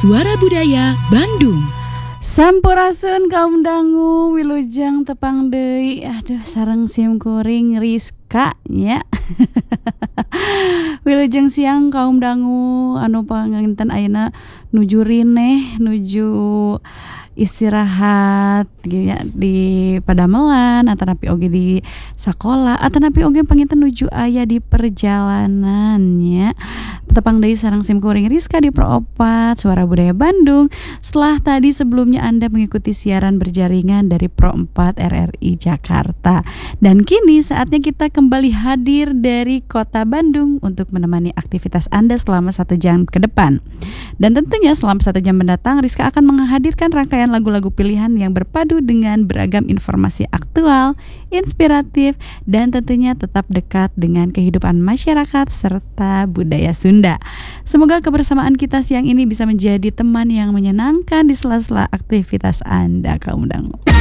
Suara Budaya Bandung. Sampurasun kaum dangu wilujeng tepang deui. Aduh sareng simkuring Rizka nya. Wilujeng siang kaum dangu anu panginten ayeuna nuju rineh nuju istirahat ya, di Padamelan atanapi oge di sakola atanapi oge panginten nuju aya di perjalanan nya. Tepang deui sareng simkuring Rizka di Pro 4 Suara Budaya Bandung. Setelah tadi sebelumnya Anda mengikuti siaran berjaringan dari Pro 4 RRI Jakarta. Dan kini saatnya kita kembali hadir dari Kota Bandung untuk menemani aktivitas Anda selama 1 jam ke depan. Dan tentunya selama 1 jam mendatang Rizka akan menghadirkan rangkaian lagu-lagu pilihan yang berpadu dengan beragam informasi aktual, inspiratif, dan tentunya tetap dekat dengan kehidupan masyarakat serta budaya Sunda. Semoga kebersamaan kita siang ini bisa menjadi teman yang menyenangkan di sela-sela aktivitas Anda kaum dangu.